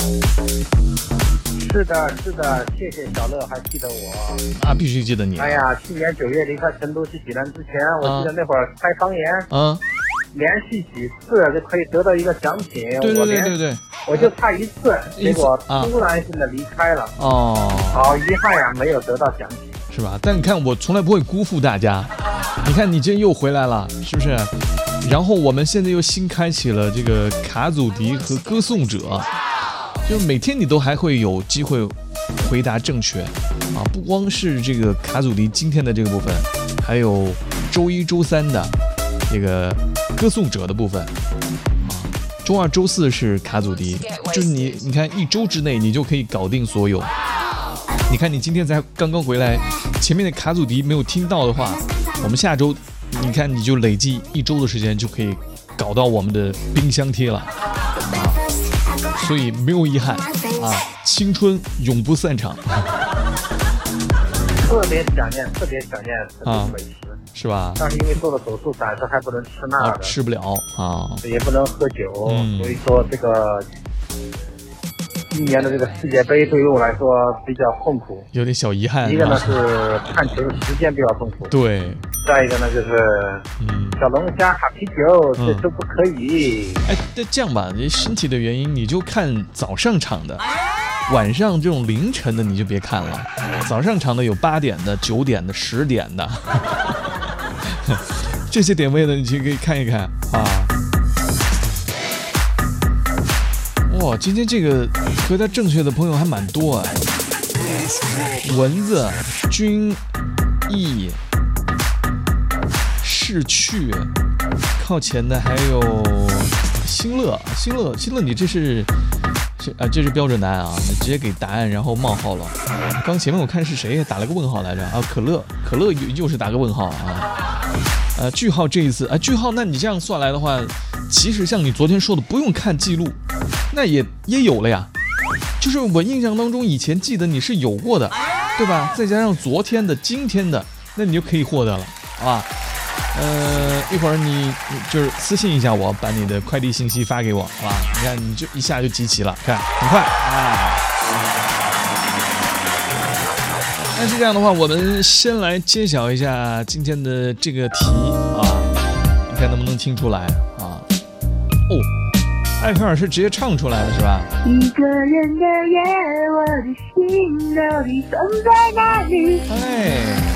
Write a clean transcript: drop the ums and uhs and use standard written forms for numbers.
是的，是的，谢谢小乐还记得我啊，必须记得你。 哎呀，去年9月离开成都去济南之前，我记得那会儿开方言，连续几次就可以得到一个奖品。 对， 我就差一次，结果突然性的离开了。好遗憾呀，没有得到奖品， 是吧？但你看，我从来不会辜负大家。你看，你今天又回来了，是不是？然后我们现在又新开启了这个卡祖笛和歌颂者。就是每天你都还会有机会回答正确啊！不光是这个卡祖笛今天的这个部分，还有周一、周三的这个歌颂者的部分啊。周二、周四是卡祖笛，就是你看1周之内你就可以搞定所有。你看你今天才刚刚回来，前面的卡祖笛没有听到的话，我们下周你看你就累计1周的时间就可以搞到我们的冰箱贴了。所以没有遗憾啊，青春永不散场。 特别想念成都美食， 是吧？ 但是因为做了手术，暂时还不能吃辣的， 吃不了啊， 也不能喝酒，所以说这个今年的这个世界杯对于我来说比较痛苦， 有点小遗憾。 一个呢是看球的时间比较痛苦， 对。 再一个呢就是小龙虾、哈啤酒，这都不可以。 哎，这样吧，你身体的原因，你就看早上场的，晚上这种凌晨的你就别看了。早上场的有8点的、9点的、10点的，这些点位的你就可以看一看啊。哇，今天这个回答正确的朋友还蛮多啊。蚊子、君、毅。逝去，靠前的还有新乐，你这是标准答案啊！你直接给答案，然后冒号了。刚前面我看是谁打了个问号来着啊？可乐又是打个问号啊。句号这一次句号，那你这样算来的话，其实像你昨天说的，不用看记录，那也有了呀。就是我印象当中以前记得你是有过的，对吧？再加上昨天的、今天的，那你就可以获得了，好吧？一会儿你就是私信一下我，把你的快递信息发给我，好吧？你看你就一下就集齐了，看很快啊。那是这样的话，我们先来揭晓一下今天的这个题啊，你看能不能听出来啊？艾菲尔是直接唱出来了是吧？ 一个人的夜，我的心到底放在哪里？ 哎。